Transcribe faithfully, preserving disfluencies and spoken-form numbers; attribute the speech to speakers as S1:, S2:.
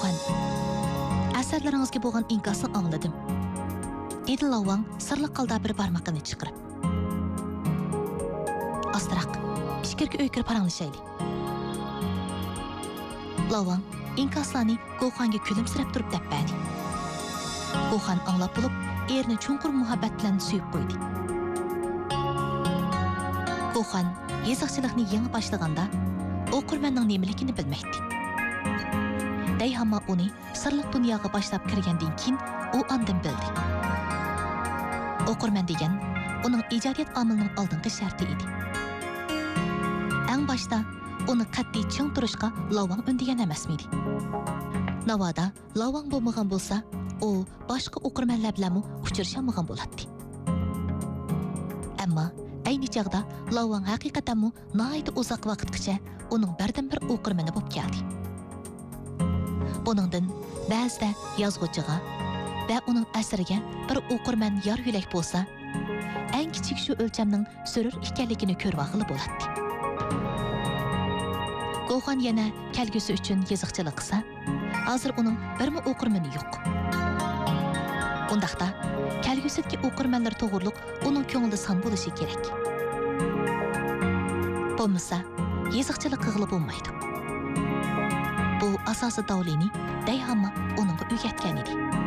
S1: Go'xan, asarlaringizga bo'lgan inkosni angladim. Dedi Lavang sirliq qalda bir barmaqini chiqirib. Astroq, ishkirga o'ykirib paranglashayli. Lavang inkoslarni Go'xanga kulimsirab turib deb berdi. Go'xan anglab bo'lib, erini chunqur muhabbat bilan suyib qo'ydi. Go'xan yeziqchilikni yangi boshlaganda o'qirmanning nimaligini bilmaydi. Dayhamma uni sirliq dunyoga boshlab kirgandan keyin u ondan bildi. O'qirman degan uning ijodiyat omilining oldingi sharti edi. Eng boshda uni qat'iy ching turishga Lavang undigan emasmidi. Navoda Lavang bo'lmagan bo'lsa, u boshqa o'qirmanlar bilan uchrashamagan bo'ladi. Ammo ayni chaqda Lavang haqiqatan nihoyat uzoq vaqtgacha uning birdan bir o'qirmani bo'lib keldi. Buningdan ba'zida yozuvchiga va uning asriga bir o'qirman yor yo'lak bo'lsa, eng kichik shu o'lchamning surur ekanligini ko'rvaqili bo'ladi. Go'xan yana kelgusi uchun yoziqchilik qilsa, hozir uning birmi o'qirmani yo'q. Undaqda kelgusidagi o'qirmanlar to'g'riliq uning ko'nglida son bo'lishi kerak. Bo'lmasa, yoziqchilik qilib bo'lmaydi. Bu asosi davlini Dayhamma uningga o'rgatgan edi.